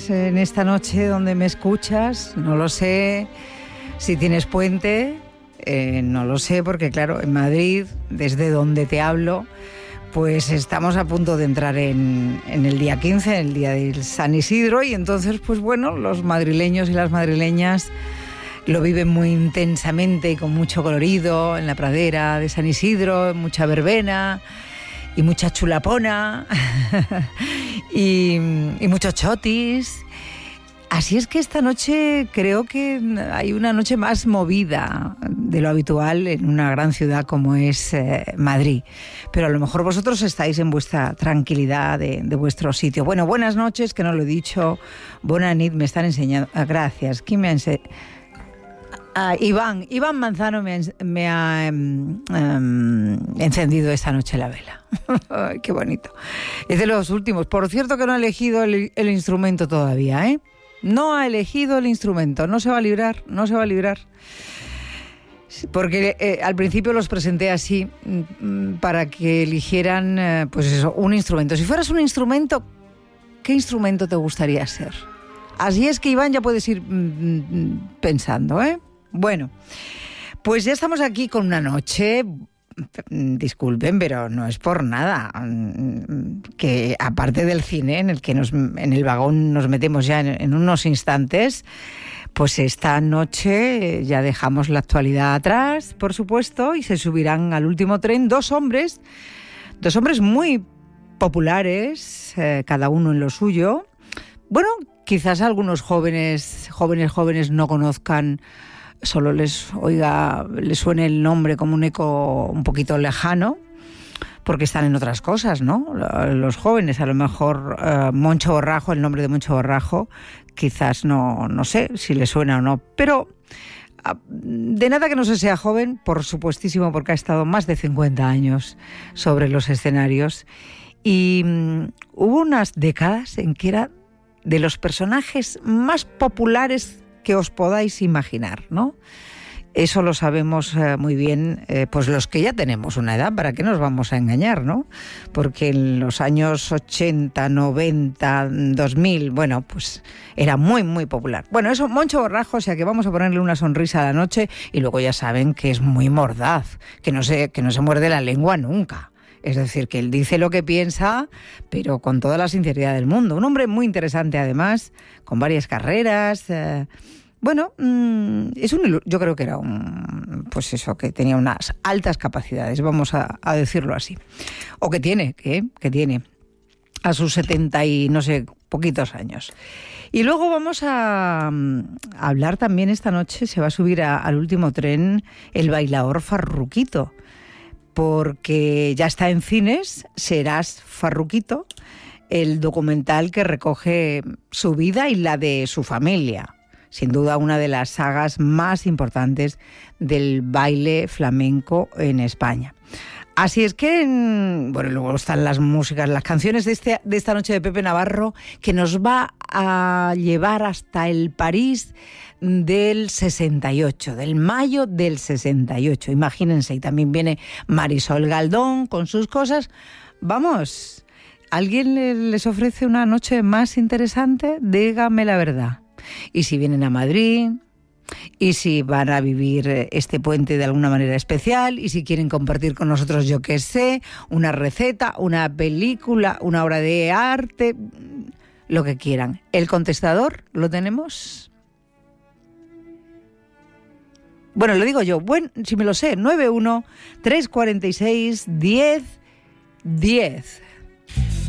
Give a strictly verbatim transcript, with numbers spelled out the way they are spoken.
estás en esta noche donde me escuchas? No lo sé. Si tienes puente, eh, no lo sé, porque claro, en Madrid, desde donde te hablo, pues estamos a punto de entrar en, en el día quince, el día del San Isidro, y entonces, pues bueno, los madrileños y las madrileñas lo viven muy intensamente y con mucho colorido en la pradera de San Isidro, mucha verbena y mucha chulapona y, y muchos chotis. Así es que esta noche creo que hay una noche más movida de lo habitual en una gran ciudad como es eh, Madrid. Pero a lo mejor vosotros estáis en vuestra tranquilidad de, de vuestro sitio. Bueno, buenas noches, que no lo he dicho. Bona nit, me están enseñando. Ah, gracias. ¿Quién me ha enseñado? Ah, Iván, Iván Manzano me ha, me ha um, um, encendido esta noche la vela. Ay, qué bonito. Es de los últimos. Por cierto que no ha elegido el, el instrumento todavía, ¿eh? No ha elegido el instrumento. No se va a librar, no se va a librar. Porque eh, al principio los presenté así, mm, para que eligieran, eh, pues eso, un instrumento. Si fueras un instrumento, ¿qué instrumento te gustaría ser? Así es que, Iván, ya puedes ir mm, pensando, ¿eh? Bueno, pues ya estamos aquí con una noche, disculpen, pero no es por nada, que aparte del cine, en el que nos, en el vagón nos metemos ya en, en unos instantes, pues esta noche ya dejamos la actualidad atrás, por supuesto, y se subirán al último tren dos hombres, dos hombres muy populares, eh, cada uno en lo suyo. Bueno, quizás algunos jóvenes, jóvenes, jóvenes no conozcan, solo les oiga, les suene el nombre como un eco un poquito lejano, porque están en otras cosas, ¿no? Los jóvenes, a lo mejor uh, Moncho Borrajo, el nombre de Moncho Borrajo, quizás no, no sé si le suena o no, pero uh, de nada que no se sea joven, por supuestísimo, porque ha estado más de cincuenta años sobre los escenarios, y um, hubo unas décadas en que era de los personajes más populares que os podáis imaginar, ¿no? Eso lo sabemos eh, muy bien, eh, pues los que ya tenemos una edad, ¿para qué nos vamos a engañar, no? Porque en los años ochenta, noventa, dos mil, bueno, pues era muy, muy popular. Bueno, eso, Moncho Borrajo, o sea que vamos a ponerle una sonrisa a la noche, y luego ya saben que es muy mordaz, que no se, que no se muerde la lengua nunca. Es decir, que él dice lo que piensa, pero con toda la sinceridad del mundo. Un hombre muy interesante, además, con varias carreras. Eh, bueno, mmm, es un, yo creo que era un, pues eso, que tenía unas altas capacidades, vamos a, a decirlo así. O que tiene, que, que tiene, a sus setenta y no sé, poquitos años. Y luego vamos a, a hablar también esta noche, se va a subir a, al último tren el bailaor Farruquito, porque ya está en cines, Serás Farruquito, el documental que recoge su vida y la de su familia. Sin duda una de las sagas más importantes del baile flamenco en España. Así es que, bueno, luego están las músicas, las canciones de, este, de esta noche de Pepe Navarro, que nos va a llevar hasta el París del sesenta y ocho, del mayo del sesenta y ocho. Imagínense, y también viene Marisol Galdón con sus cosas. Vamos, ¿alguien les ofrece una noche más interesante? Dígame la verdad. Y si vienen a Madrid, y si van a vivir este puente de alguna manera especial, y si quieren compartir con nosotros, yo qué sé, una receta, una película, una obra de arte, lo que quieran. ¿El contestador lo tenemos? Bueno, lo digo yo, bueno, si me lo sé, nueve uno tres cuatro seis diez diez.